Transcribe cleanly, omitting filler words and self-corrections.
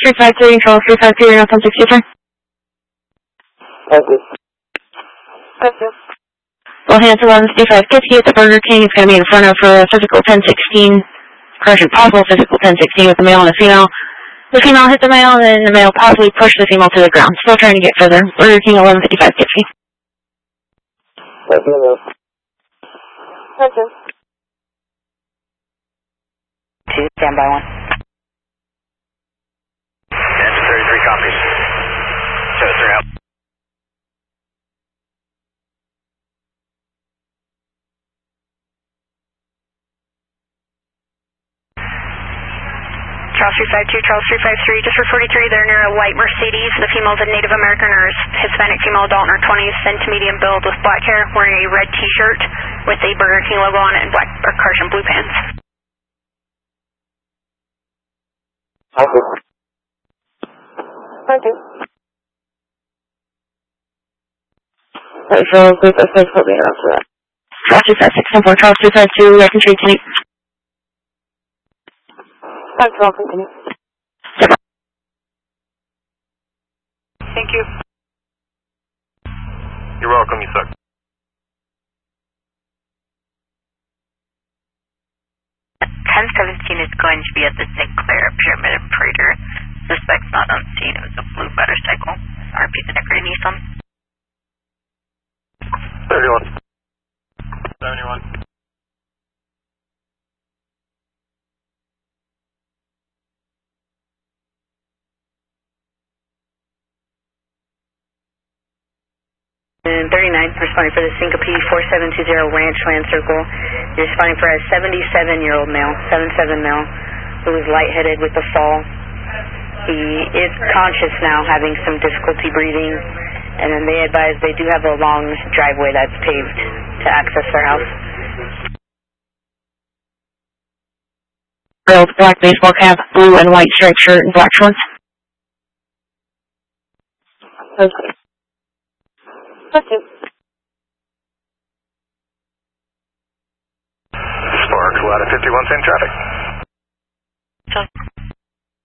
353, Charles 353, North 163. Thank you. Thank you. Well, hands 115550 at the Burger King. It's going to be in front of physical 1016. Correction, possible physical 1016 with the male and the female. The female hit the male, and then the male possibly pushed the female to the ground. Still trying to get further. Burger King 115550. Thank you. Thank you. 2, standby 1. 33 copies. Chester out. Charles 352, Charles 353, just for 43, they're near a white Mercedes. The female's a Native American or Hispanic female adult in her 20s, thin to medium build with black hair, wearing a red t-shirt with a Burger King logo on it and black or Carson blue pants. Thank you. Thank you. Alright, so group of physical being after that. Charles 256, Charles 252, I can treat you. Thanks, I'll continue. Thank you. You're welcome, you suck. 1017 is going to be at the Sinclair Pyramid and Prater. Suspect's not on scene. It was a blue motorcycle. RP the Decorated Nissan. 31. 71. And 39, responding for the Syncope 4720 Ranchland Circle. You're responding for a 77-year-old male, 77 male, who was lightheaded with the fall. He is conscious now, having some difficulty breathing, and then they advise they do have a long driveway that's paved to access their house. Girl with black baseball cap, blue and white striped shirt, and black shorts. Okay. Thank you. Sparks, ladder 51, same traffic. So